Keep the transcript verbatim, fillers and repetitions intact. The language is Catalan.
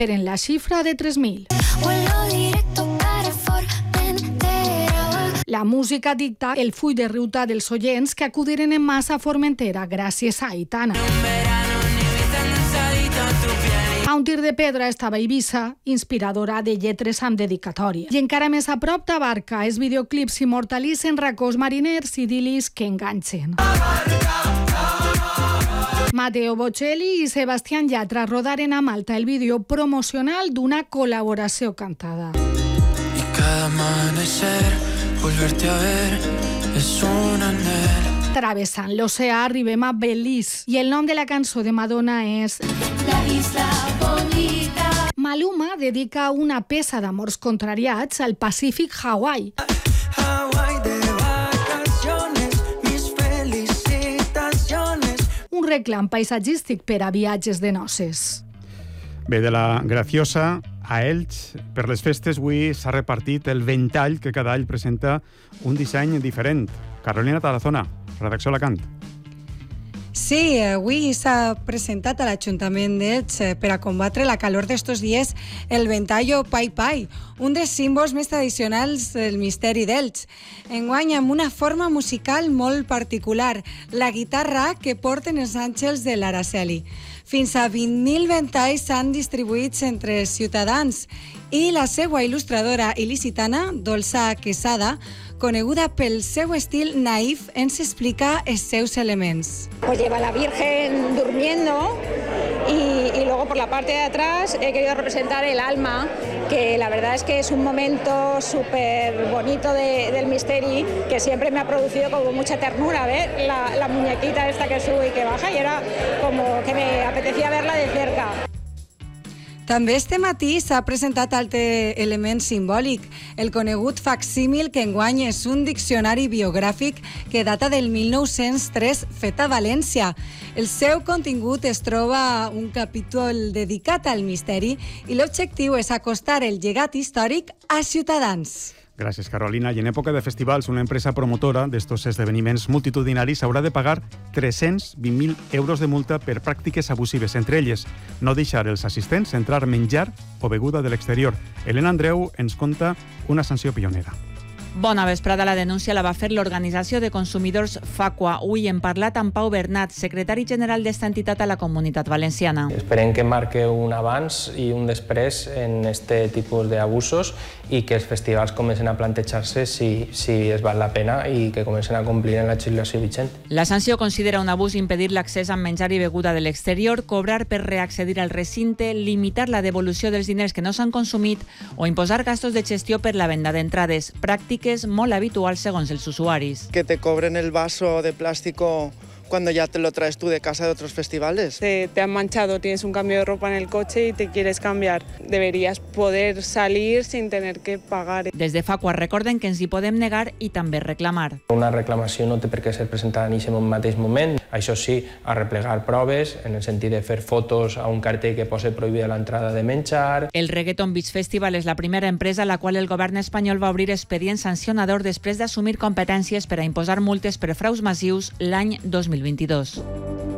en la xifra de tres mil. La música dicta el full de ruta dels oients que acudiren en massa a Formentera gràcies a Aitana. A un tir de pedra estava Eivissa, inspiradora de lletres amb dedicatòria. I encara més a prop Tabarca, els videoclips immortalitzen racons mariners idil·lis que enganxen. Matteo Bocelli i Sebastián Yatra rodaren a Malta el vídeo promocional d'una col·laboració cantada. Y cada amanecer, volverte a ver, es un anhelo. Travessant l'oceà arribem a Belize i el nom de la cançó de Madonna és La Isla Bonita. Maluma dedica una peça d'amors contrariats al Pacífic Hawaii. Hawaii de vacaciones, mis felicitaciones. Un reclam paisatgístic per a viatges de noces. Bé, de la Graciosa a Elx, per les festes avui s'ha repartit el ventall que cada any presenta un disseny diferent. Carolina Tarazona, redacció Alacant. Sí, avui s'ha presentat a l'Ajuntament d'Elx per a combatre la calor d'estos dies el ventallo Pai Pai, un dels símbols més tradicionals del misteri d'Elx. Enguany amb una forma musical molt particular, la guitarra que porten els àngels de l'Araceli. Fins a vint mil ventalls s'han distribuïts entre els ciutadans i la seva il·lustradora il·licitana, Dolça Quesada, coneguda pel seu estil naïf, ens explica els seus elements. Pues lleva la Virgen durmiendo y, y luego por la parte de atrás he querido representar el alma, que la verdad es que es un momento súper bonito de, del misteri que siempre me ha producido como mucha ternura ver la, la muñequita esta que sube y que baja y era como que me apetecía verla de cerca. També este matí s'ha presentat altre element simbòlic, el conegut facsímil que enguany és un diccionari biogràfic que data del mil nou-cents tres fet a València. El seu contingut es troba un capítol dedicat al misteri i l'objectiu és acostar el llegat històric a ciutadans. Gràcies, Carolina. I en època de festivals, una empresa promotora d'estos esdeveniments multitudinaris haurà de pagar tres-cents vint mil euros de multa per pràctiques abusives, entre elles no deixar els assistents entrar menjar o beguda de l'exterior. Helena Andreu ens conta una sanció pionera. Bona vesprada. La denúncia la va fer l'Organització de Consumidors Facua. Avui hem parlat amb Pau Bernat, secretari general d'esta entitat a la Comunitat Valenciana. Esperem que marque un abans i un després en este tipus d'abusos i que els festivals comencen a plantejar-se si, si es val la pena i que comencen a complir en la legislació vigent. La sanció considera un abús impedir l'accés amb menjar i beguda de l'exterior, cobrar per reaccedir al recinte, limitar la devolució dels diners que no s'han consumit o imposar gastos de gestió per la venda d'entrades, pràctiques molt habituals segons els usuaris. Que te cobren el vaso de plástico cuando ya te lo traes tú de casa de otros festivales. Te, te han manchado, tienes un cambio de ropa en el coche y te quieres cambiar. Deberías poder salir sin tener que pagar. Des de Facua recorden que ens hi podem negar i també reclamar. Una reclamació no té per què ser presentada en aquest mateix moment. Això sí, arreplegar proves, en el sentit de fer fotos a un cartell que posa prohibida l'entrada de menjar. El Reggaeton Beach Festival és la primera empresa a la qual el govern espanyol va obrir expedient sancionador després d'assumir competències per a imposar multes per fraus massius l'any dos mil vint-i-dos.